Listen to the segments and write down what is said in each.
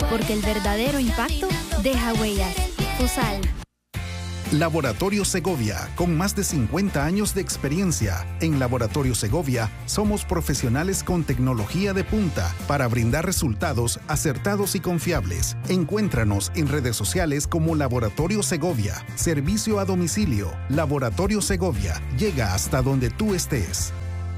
porque el verdadero impacto deja huellas. FUSAL. Laboratorio Segovia, con más de 50 años de experiencia. En Laboratorio Segovia somos profesionales con tecnología de punta para brindar resultados acertados y confiables. Encuéntranos en redes sociales como Laboratorio Segovia. Servicio a domicilio. Laboratorio Segovia. Llega hasta donde tú estés.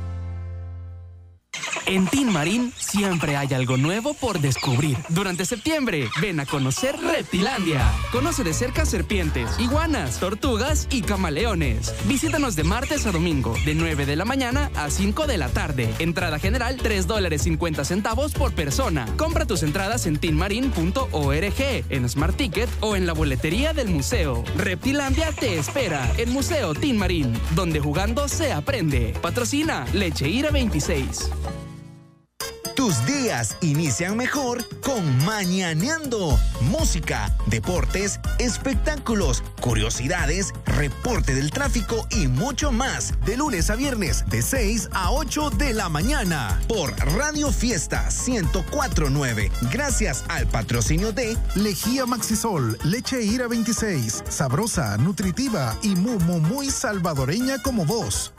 En Tin Marín siempre hay algo nuevo por descubrir. Durante septiembre, ven a conocer Reptilandia. Conoce de cerca serpientes, iguanas, tortugas y camaleones. Visítanos de martes a domingo, de 9 de la mañana a 5 de la tarde. Entrada general, $3.50 por persona. Compra tus entradas en tinmarin.org, en Smart Ticket o en la boletería del museo. Reptilandia te espera en Museo Tin Marín, donde jugando se aprende. Patrocina Leche Ira 26. Tus días inician mejor con Mañaneando. Música, deportes, espectáculos, curiosidades, reporte del tráfico y mucho más. De lunes a viernes, de 6 a 8 de la mañana. Por Radio Fiesta 104.9. Gracias al patrocinio de Lejía Maxisol, Leche Ira 26. Sabrosa, nutritiva y muy salvadoreña como vos.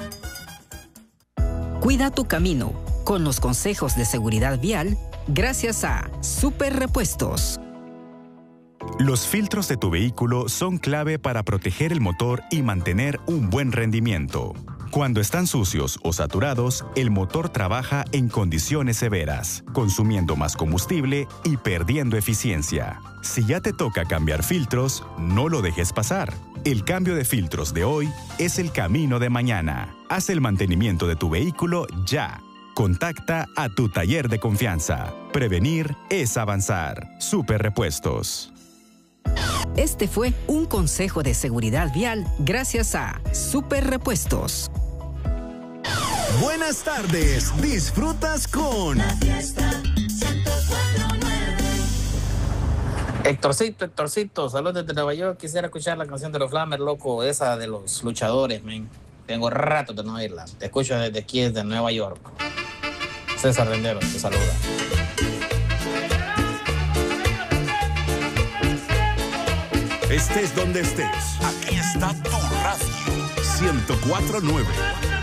Cuida tu camino con los consejos de seguridad vial gracias a Super Repuestos. Los filtros de tu vehículo son clave para proteger el motor y mantener un buen rendimiento. Cuando están sucios o saturados, el motor trabaja en condiciones severas, consumiendo más combustible y perdiendo eficiencia. Si ya te toca cambiar filtros, no lo dejes pasar. El cambio de filtros de hoy es el camino de mañana. Haz el mantenimiento de tu vehículo ya. Contacta a tu taller de confianza. Prevenir es avanzar. Super Repuestos. Este fue un consejo de seguridad vial gracias a Super Repuestos. Buenas tardes, disfrutas con La Fiesta 104.9. Héctorcito, saludos desde Nueva York. Quisiera escuchar la canción de los Flamers, loco, esa de los luchadores, men. Tengo rato de no oírla. Te escucho desde aquí, desde Nueva York. César Rendero te saluda. Estés donde estés, aquí está tu radio 104.9.